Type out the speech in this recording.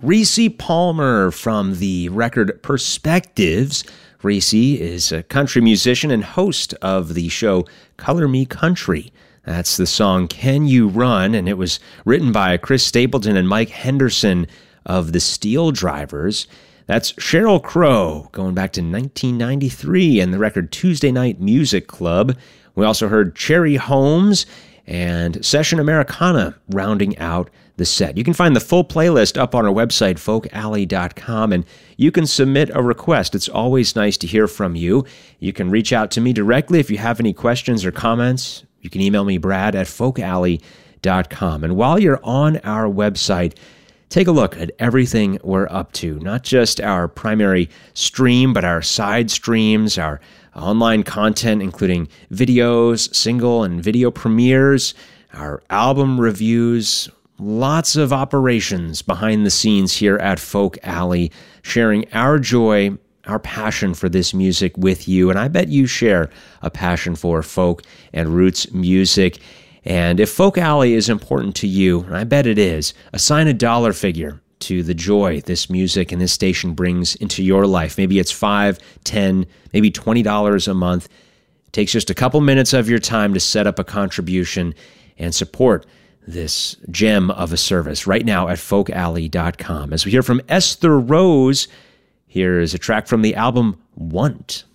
Reese Palmer from the record Perspectives. Reese is a country musician and host of the show Color Me Country. That's the song Can You Run? And it was written by Chris Stapleton and Mike Henderson of the Steel Drivers. That's Sheryl Crow, going back to 1993, and the record Tuesday Night Music Club. We also heard Cherry Holmes and Session Americana rounding out the set. You can find the full playlist up on our website, folkalley.com, and you can submit a request. It's always nice to hear from you. You can reach out to me directly if you have any questions or comments. You can email me, brad@folkalley.com. And while you're on our website, take a look at everything we're up to, not just our primary stream, but our side streams, our online content, including videos, single and video premieres, our album reviews, lots of operations behind the scenes here at Folk Alley, sharing our joy, our passion for this music with you. And I bet you share a passion for folk and roots music. And if Folk Alley is important to you, and I bet it is, assign a dollar figure to the joy this music and this station brings into your life. Maybe it's $5, $10, maybe $20 a month. It takes just a couple minutes of your time to set up a contribution and support this gem of a service right now at folkalley.com. As we hear from Esther Rose, here is a track from the album Want.